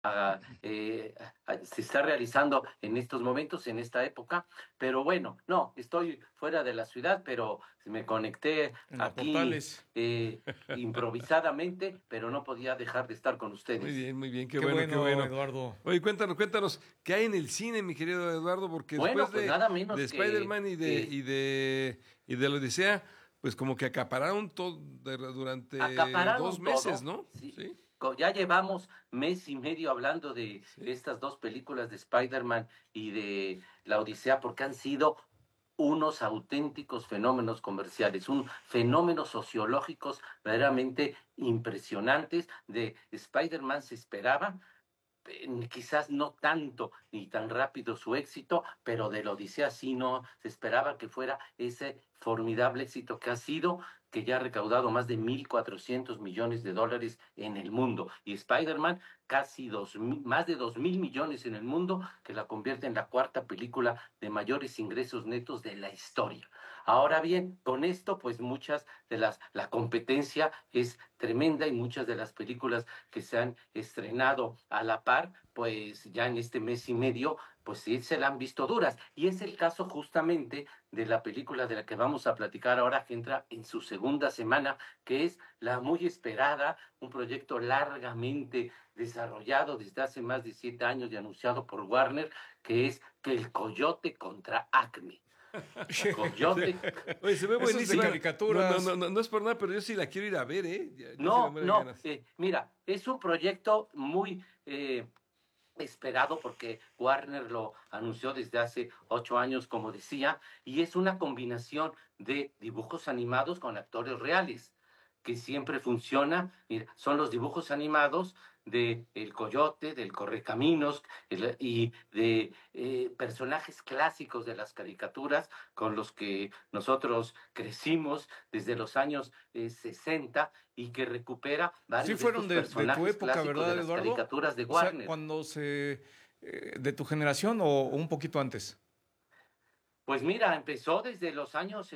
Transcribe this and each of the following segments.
se está realizando en estos momentos, en esta época, pero bueno, no, estoy fuera de la ciudad, pero me conecté En la aquí Portales. improvisadamente, pero no podía dejar de estar con ustedes. Muy bien, qué Qué bueno, qué bueno, bueno. Eduardo. Oye, cuéntanos, ¿qué hay en el cine, mi querido Eduardo? Porque Bueno, después pues de, nada de menos Spider-Man que y de la Odisea, pues como que acapararon todo durante dos acapararon meses, todo, ¿no? sí. Sí, Ya llevamos mes y medio hablando de sí. estas dos películas de Spider-Man y de La Odisea, porque han sido unos auténticos fenómenos comerciales, un fenómenos sociológicos verdaderamente impresionantes. De Spider-Man se esperaba, quizás no tanto ni tan rápido su éxito, pero de la Odisea sí no se esperaba que fuera ese formidable éxito que ha sido, que ya ha recaudado más de 1.400 millones de dólares en el mundo. Y Spider-Man casi más de 2.000 millones en el mundo, que la convierte en la cuarta película de mayores ingresos netos de la historia. Ahora bien, con esto, pues la competencia es tremenda y muchas de las películas que se han estrenado a la par, pues ya en este mes y medio, pues sí se la han visto duras. Y es el caso justamente de la película de la que vamos a platicar ahora, que entra en su segunda semana, que es la muy esperada, un proyecto largamente desarrollado desde hace más de 7 años y anunciado por Warner, que es que El Coyote contra Acme. Sí. Coyote. Oye, se ve Eso es de buenísima. caricaturas. No es por nada, pero yo sí la quiero ir a ver, ¿eh? Yo sí me No, muero de no, ganas. mira, es un proyecto muy esperado porque Warner lo anunció desde hace 8 años, como decía, y es una combinación de dibujos animados con actores reales, que siempre funciona. Mira, son los dibujos animados de El Coyote, del Correcaminos y de personajes clásicos de las caricaturas con los que nosotros crecimos desde los años 60, y que recupera Sí varios de fueron estos de tu personajes época, clásicos de ¿verdad, las Eduardo? caricaturas de O sea, Warner. cuando se... ¿De tu generación o un poquito antes? Pues mira, empezó desde los años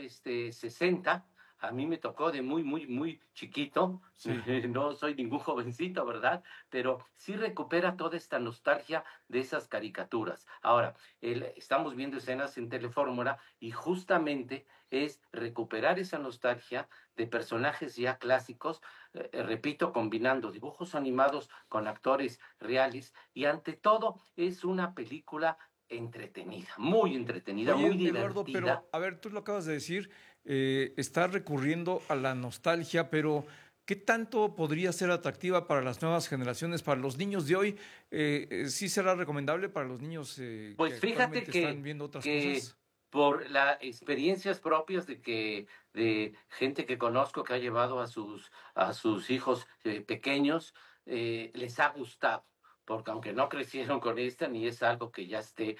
60. A mí me tocó de muy, muy, muy chiquito. Sí. No soy ningún jovencito, ¿verdad? Pero sí recupera toda esta nostalgia de esas caricaturas. Ahora, estamos viendo escenas en Telefórmula y justamente es recuperar esa nostalgia de personajes ya clásicos, repito, combinando dibujos animados con actores reales, y ante todo es una película entretenida, muy Oye, Eduardo, divertida. pero a ver, tú lo acabas de decir, estás recurriendo a la nostalgia, pero ¿qué tanto podría ser atractiva para las nuevas generaciones, para los niños de hoy? ¿Sí será recomendable para los niños que Pues fíjate actualmente están viendo otras que cosas? por las experiencias propias de gente que conozco que ha llevado a sus hijos pequeños, les ha gustado. Porque aunque no crecieron con esta, ni es algo que ya esté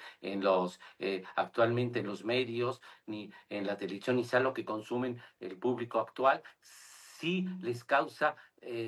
actualmente en los medios, ni en la televisión, ni sea lo que consumen el público actual, sí les causa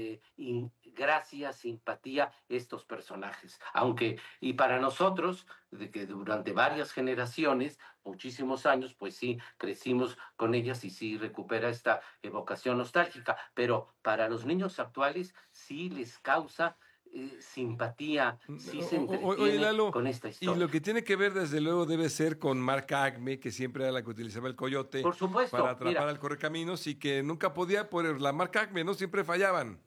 gracia, simpatía estos personajes. Aunque, y para nosotros, de que durante varias generaciones, muchísimos años, pues sí, crecimos con ellas y sí recupera esta evocación nostálgica, pero para los niños actuales sí les causa simpatía, sí se Oye, entretiene Lalo, con esta y lo historia. que tiene que ver desde luego debe ser con Marca Acme, que siempre era la que utilizaba el coyote Por para supuesto, atrapar mira, al correcaminos y que nunca podía por la marca Acme, ¿no? Siempre fallaban.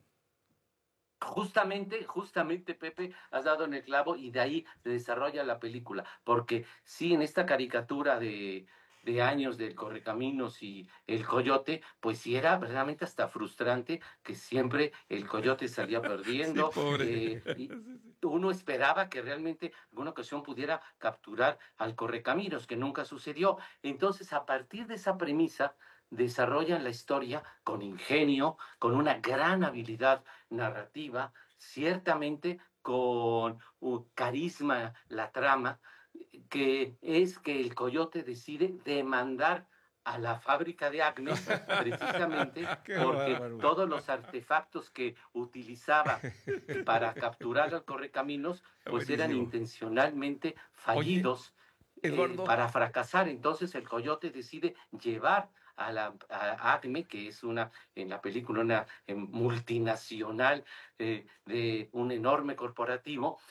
justamente, Pepe, has dado en el clavo y de ahí se desarrolla la película, porque sí, en esta caricatura de años del Correcaminos y el Coyote, pues sí era verdaderamente hasta frustrante que siempre el Coyote salía Sí, perdiendo, pobre. y Sí, sí. uno esperaba que realmente en alguna ocasión pudiera capturar al Correcaminos, que nunca sucedió. Entonces, a partir de esa premisa, desarrollan la historia con ingenio, con una gran habilidad narrativa, ciertamente con carisma la trama, que es que el Coyote decide demandar a la fábrica de Acme precisamente Qué porque bárbaro. todos los artefactos que utilizaba para capturar al Correcaminos Está pues eran buenísimo. intencionalmente Oye, fallidos, Eduardo, para fracasar. Entonces el Coyote decide llevar a Acme, que es en la película una multinacional de un enorme corporativo,